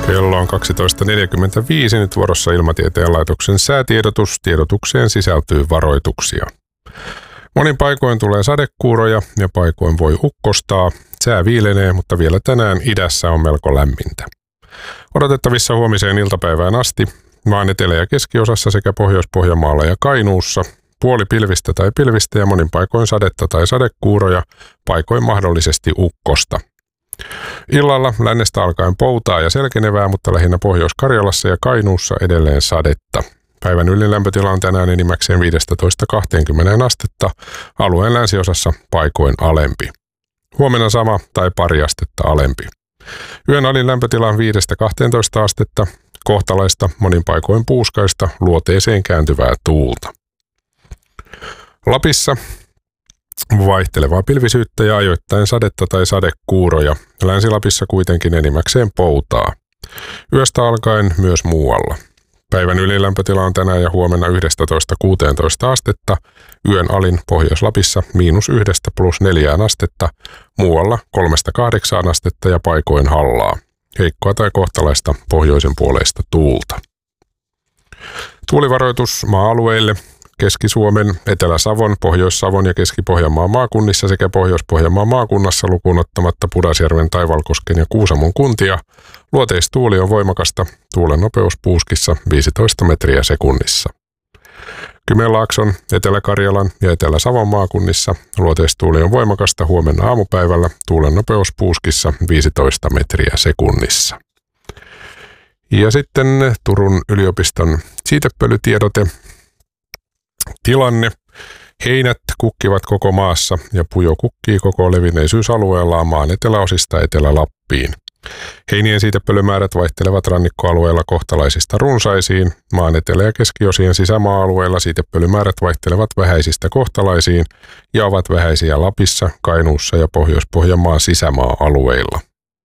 Kello on 12.45, nyt vuorossa Ilmatieteen laitoksen säätiedotus. Tiedotukseen sisältyy varoituksia. Monin paikoin tulee sadekuuroja ja paikoin voi ukkostaa. Sää viilenee, mutta vielä tänään idässä on melko lämmintä. Odotettavissa huomiseen iltapäivään asti maan etelä- ja keskiosassa sekä Pohjois-Pohjanmaalla ja Kainuussa puoli pilvistä tai pilvistä ja monin paikoin sadetta tai sadekuuroja, paikoin mahdollisesti ukkosta. Illalla lännestä alkaen poutaa ja selkenevää, mutta lähinnä Pohjois-Karjalassa ja Kainuussa edelleen sadetta. Päivän ylin lämpötila on tänään enimmäkseen 15-20 astetta, alueen länsiosassa paikoin alempi. Huomenna sama tai pari astetta alempi. Yön alin lämpötila on 5-12 astetta, kohtalaista, monin paikoin puuskaista, luoteeseen kääntyvää tuulta. Lapissa vaihtelevaa pilvisyyttä ja ajoittain sadetta tai sadekuuroja. Länsi-Lapissa kuitenkin enimmäkseen poutaa. Yöstä alkaen myös muualla. Päivän ylilämpötila on tänään ja huomenna 11-16 astetta. Yön alin Pohjois-Lapissa -1 + 4 astetta. Muualla 3-8 astetta ja paikoin hallaa. Heikkoa tai kohtalaista pohjoisen puoleista tuulta. Tuulivaroitus maa-alueille. Keski-Suomen, Etelä-Savon, Pohjois-Savon ja Keski-Pohjanmaan maakunnissa sekä Pohjois-Pohjanmaan maakunnassa lukuun ottamatta Pudasjärven, Taivalkosken ja Kuusamon kuntia. Luoteistuuli on voimakasta, tuulen nopeus puuskissa 15 metriä sekunnissa. Kymenlaakson, Etelä-Karjalan ja Etelä-Savon maakunnissa luoteistuuli on voimakasta huomenna aamupäivällä, tuulen nopeus puuskissa 15 metriä sekunnissa. Ja sitten Turun yliopiston siitepölytiedote. Tilanne. Heinät kukkivat koko maassa ja pujo kukkii koko levinneisyysalueellaan maan eteläosista Etelä-Lappiin. Heinien siitepölymäärät vaihtelevat rannikkoalueella kohtalaisista runsaisiin. Maan etelä- ja keskiosien sisämaa-alueella siitepölymäärät vaihtelevat vähäisistä kohtalaisiin ja ovat vähäisiä Lapissa, Kainuussa ja Pohjois-Pohjanmaan sisämaa-alueilla.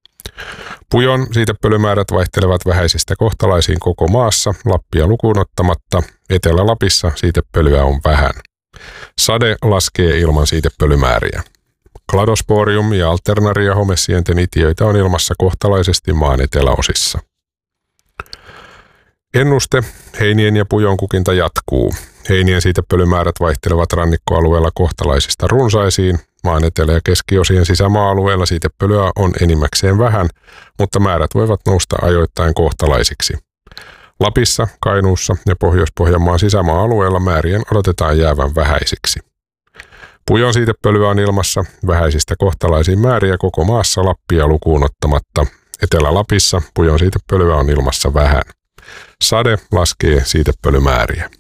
Pujon siitepölymäärät vaihtelevat vähäisistä kohtalaisiin koko maassa, Lappia lukuun ottamatta. Etelä-Lapissa siitepölyä on vähän. Sade laskee ilman siitepölymääriä. Kladosporium ja alternaria homesienten itiöitä on ilmassa kohtalaisesti maan eteläosissa. Ennuste. Heinien ja pujon kukinta jatkuu. Heinien siitepölymäärät vaihtelevat rannikkoalueella kohtalaisista runsaisiin. Maan etelä- ja keskiosien sisämaa-alueella siitepölyä on enimmäkseen vähän, mutta määrät voivat nousta ajoittain kohtalaisiksi. Lapissa, Kainuussa ja Pohjois-Pohjanmaan sisämaa-alueella määrien odotetaan jäävän vähäisiksi. Pujon siitepölyä on ilmassa vähäisistä kohtalaisiin määriä koko maassa Lappia lukuun ottamatta. Etelä-Lapissa pujon siitepölyä on ilmassa vähän. Sade laskee siitepölymääriä.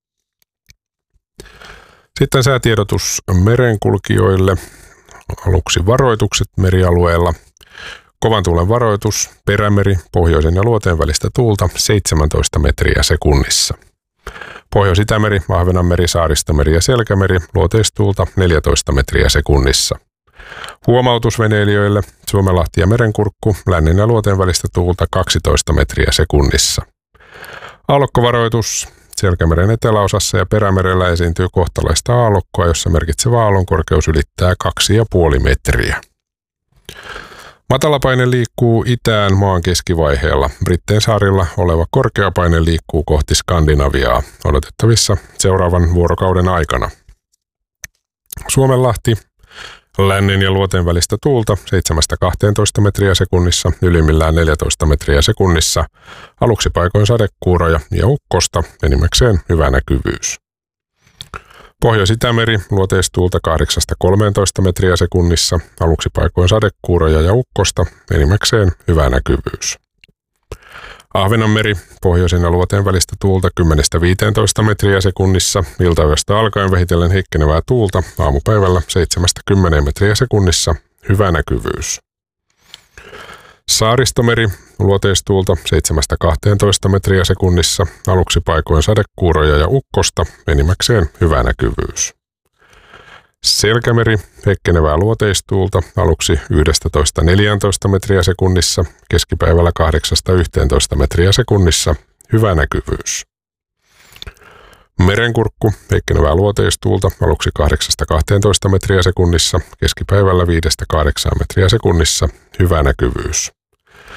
Sitten säätiedotus merenkulkijoille. Aluksi varoitukset merialueella. Kovan tuulen varoitus, Perämeri, pohjoisen ja luoteen välistä tuulta 17 metriä sekunnissa. Pohjois-Itämeri, Ahvenanmeri, Saaristomeri ja Selkämeri, luoteistuulta 14 metriä sekunnissa. Huomautus veneilijöille, Suomenlahti ja Merenkurkku, lännen ja luoteen välistä tuulta 12 metriä sekunnissa. Aallokkovaroitus, Selkämeren eteläosassa ja Perämerellä esiintyy kohtalaista aallokkoa, jossa merkitsevä aallonkorkeus ylittää 2,5 metriä. Matalapaine liikkuu itään maan keskivaiheella. Brittein saarilla oleva korkeapaine liikkuu kohti Skandinaviaa, odotettavissa seuraavan vuorokauden aikana. Suomenlahti, lännen ja luoteen välistä tuulta 7-12 metriä sekunnissa, ylimmillään 14 metriä sekunnissa, aluksi paikoin sadekuuroja ja ukkosta, enimmäkseen hyvä näkyvyys. Pohjois-Itämeri, luoteistuulta 8-13 metriä sekunnissa, aluksi paikoin sadekuuroja ja ukkosta, enimmäkseen hyvä näkyvyys. Ahvenanmeri, pohjoisen ja luoteen välistä tuulta 10-15 metriä sekunnissa, iltayöstä alkaen vähitellen heikkenevää tuulta, aamupäivällä 7-10 metriä sekunnissa, hyvä näkyvyys. Saaristomeri, luoteistuulta 7-12 metriä sekunnissa, aluksi paikoin sadekuuroja ja ukkosta, enimmäkseen hyvä näkyvyys. Selkämeri, heikkenevää luoteistuulta, aluksi 11-14 metriä sekunnissa, keskipäivällä 8-11 metriä sekunnissa, hyvä näkyvyys. Merenkurkku, heikkenevää luoteistuulta, aluksi 8-12 metriä sekunnissa, keskipäivällä 5-8 metriä sekunnissa, hyvä näkyvyys.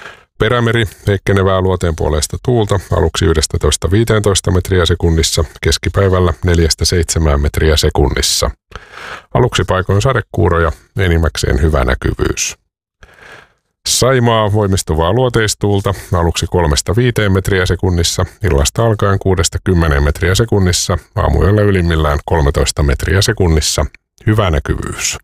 Perämeri, heikkenevää luoteenpuoleista tuulta, aluksi 11-15 metriä sekunnissa, keskipäivällä 4-7 metriä sekunnissa. Aluksi paikoin sadekuuroja, enimmäkseen hyvä näkyvyys. Saimaa, voimistuvaa luoteistuulta, aluksi 3-5 metriä sekunnissa, illasta alkaen 6-10 metriä sekunnissa, aamuyöllä ylimmillään 13 metriä sekunnissa, hyvä näkyvyys.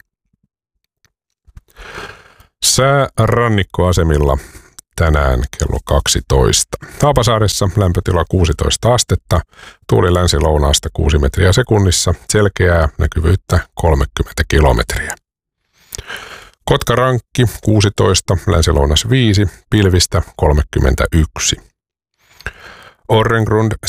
Sää rannikkoasemilla tänään kello 12. Haapasaaressa lämpötila 16 astetta, tuuli länsi-lounaasta 6 metriä sekunnissa, selkeää näkyvyyttä 30 kilometriä. Kotkarankki 16, länsi-lounas 5, pilvistä 31. Orrengrund